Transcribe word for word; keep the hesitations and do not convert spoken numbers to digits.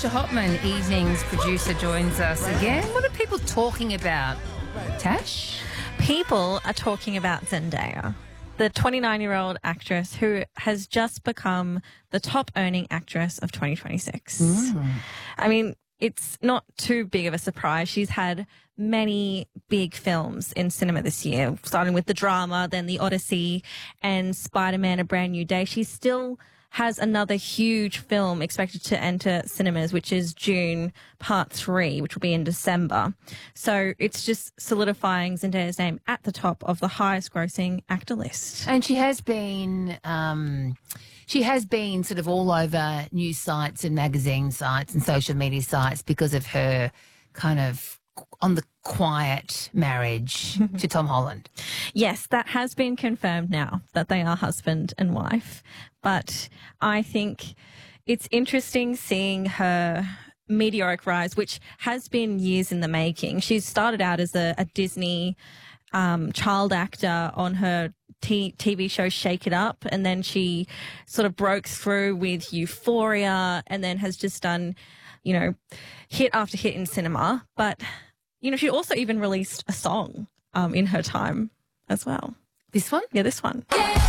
Natasha Hotman, Evenings producer, joins us again. What are people talking about, Tash? People are talking about Zendaya, the twenty-nine-year-old actress who has just become the top-earning actress of twenty twenty-six. Mm. I mean, it's not too big of a surprise. She's had many big films in cinema this year, starting with The Drama, then The Odyssey, and Spider-Man: A Brand New Day. She still has another huge film expected to enter cinemas, which is June Part three, which will be in December. So it's just solidifying Zendaya's name at the top of the highest grossing actor list. And she has been... Um She has been sort of all over news sites and magazine sites and social media sites because of her kind of on the quiet marriage to Tom Holland. Yes, that has been confirmed now, that they are husband and wife. But I think it's interesting seeing her meteoric rise, which has been years in the making. She's started out as a, a Disney um, child actor on her T- TV show Shake It Up, and then she sort of broke through with Euphoria, and then has just done, you know, hit after hit in cinema. But, you know, she also even released a song um, in her time as well. This one? Yeah, this one. Yeah.